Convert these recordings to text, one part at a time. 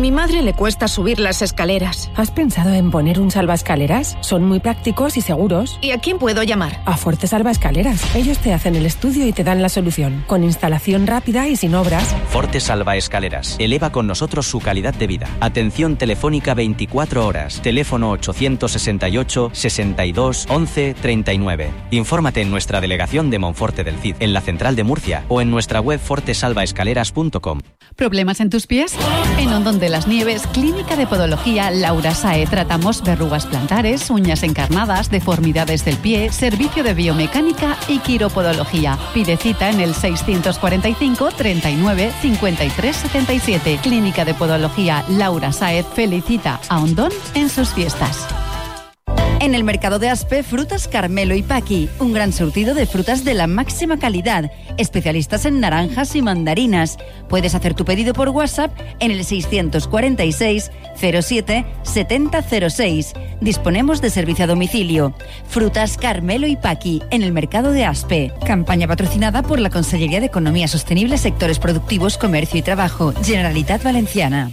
mi madre le cuesta subir las escaleras. ¿Has pensado en poner un salvaescaleras? Son muy prácticos y seguros. ¿Y a quién puedo llamar? A Forte Salvaescaleras. Ellos te hacen el estudio y te dan la solución, con instalación rápida y sin obras. Forte Salvaescaleras. Eleva con nosotros su calidad de vida. Atención telefónica 24 horas. Teléfono 868 62 11 39. Infórmate en nuestra delegación de Monforte del Cid, en la central de Murcia o en nuestra web fortesalvaescaleras.com. ¿Problemas en tus pies? En Hondón de las Nieves, Clínica de Podología Laura Sae. Tratamos verrugas plantares, uñas encarnadas, deformidades del pie, servicio de biomecánica y quiropodología. Pide cita en el 645 39 53 77. Clínica de Podología Laura Saez felicita a Hondón en sus fiestas. En el mercado de Aspe, Frutas Carmelo y Paqui, un gran surtido de frutas de la máxima calidad, especialistas en naranjas y mandarinas. Puedes hacer tu pedido por WhatsApp en el 646 07 7006. Disponemos de servicio a domicilio. Frutas Carmelo y Paqui, en el mercado de Aspe. Campaña patrocinada por la Consellería de Economía Sostenible, Sectores Productivos, Comercio y Trabajo, Generalitat Valenciana.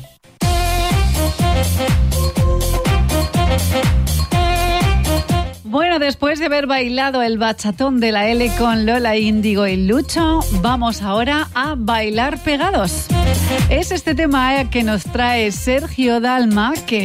Bueno, después de haber bailado el bachatón de la L con Lola Índigo y Lucho, vamos ahora a bailar pegados. Es este tema que nos trae Sergio Dalma, que